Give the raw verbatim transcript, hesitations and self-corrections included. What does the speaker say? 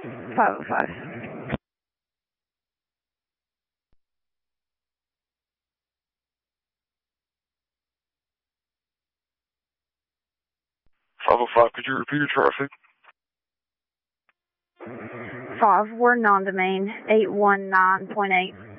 five oh five. five oh five, could you repeat your traffic? Five, we're non-domain, eight one nine point eight.